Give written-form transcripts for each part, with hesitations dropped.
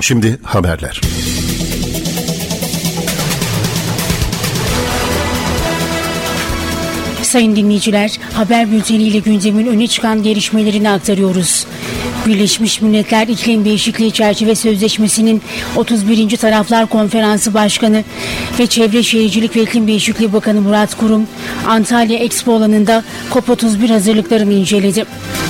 Şimdi haberler. Sayın dinleyiciler, haber bülteniyle gündemin öne çıkan gelişmelerini aktarıyoruz. Birleşmiş Milletler İklim Değişikliği Çerçeve Sözleşmesi'nin 31. Taraflar Konferansı Başkanı ve Çevre Şehircilik ve İklim Değişikliği Bakanı Murat Kurum, Antalya Expo alanında COP31 hazırlıklarını inceledi.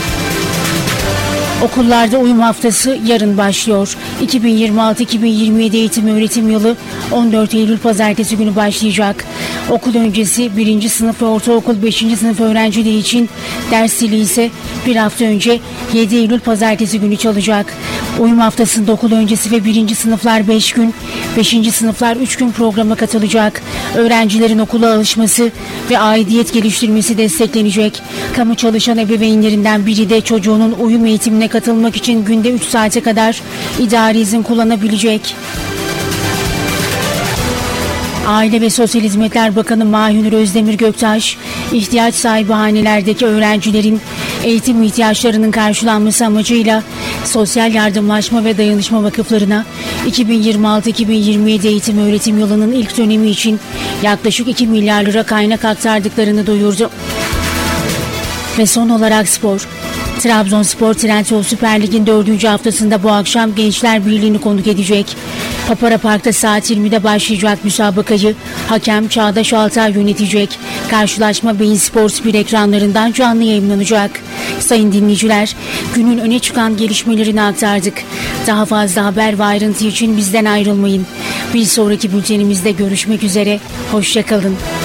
Okullarda uyum haftası yarın başlıyor. 2026-2027 eğitim öğretim yılı 14 Eylül Pazartesi günü başlayacak. Okul öncesi 1. sınıf ve ortaokul 5. sınıf öğrencileri için ders zili ise bir hafta önce 7 Eylül Pazartesi günü çalacak. Uyum haftasında okul öncesi ve 1. sınıflar 5 gün, 5. sınıflar 3 gün programa katılacak. Öğrencilerin okula alışması ve aidiyet geliştirmesi desteklenecek. Kamu çalışan ebeveynlerinden biri de çocuğunun uyum eğitimine katılmak için günde 3 saate kadar idari izin kullanabilecek. Aile ve Sosyal Hizmetler Bakanı Mahir Özdemir Göktaş, ihtiyaç sahibi hanelerdeki öğrencilerin eğitim ihtiyaçlarının karşılanması amacıyla Sosyal Yardımlaşma ve Dayanışma Vakıflarına 2026-2027 eğitim öğretim yılının ilk dönemi için yaklaşık 2 milyar lira kaynak aktardıklarını duyurdu. Ve son olarak spor. Trabzonspor Trendyol Süper Lig'in 4. haftasında bu akşam Gençler Birliği'ni konuk edecek. Papara Park'ta saat 20'de başlayacak müsabakayı hakem Çağdaş Altay yönetecek. Karşılaşma Bein Sports 1 ekranlarından canlı yayınlanacak. Sayın dinleyiciler, günün öne çıkan gelişmelerini aktardık. Daha fazla haber ve ayrıntı için bizden ayrılmayın. Bir sonraki bültenimizde görüşmek üzere. Hoşça kalın.